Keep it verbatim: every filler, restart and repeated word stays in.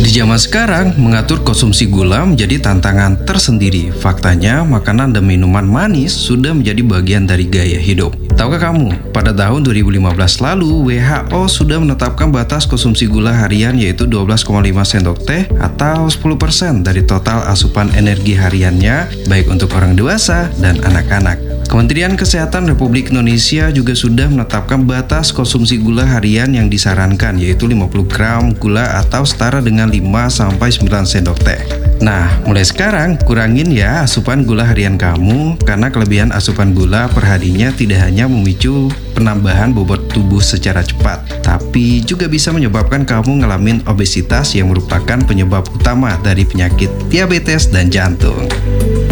Di zaman sekarang, mengatur konsumsi gula menjadi tantangan tersendiri. Faktanya, makanan dan minuman manis sudah menjadi bagian dari gaya hidup. Tahukah kamu, pada tahun dua ribu lima belas lalu, W H O sudah menetapkan batas konsumsi gula harian yaitu dua belas koma lima sendok teh atau sepuluh persen dari total asupan energi hariannya, baik untuk orang dewasa dan anak-anak. Kementerian Kesehatan Republik Indonesia juga sudah menetapkan batas konsumsi gula harian yang disarankan yaitu lima puluh gram gula atau setara dengan lima sampai sembilan sendok teh. Nah, mulai sekarang kurangin ya asupan gula harian kamu karena kelebihan asupan gula per harinya tidak hanya memicu penambahan bobot tubuh secara cepat, tapi juga bisa menyebabkan kamu ngalamin obesitas yang merupakan penyebab utama dari penyakit diabetes dan jantung.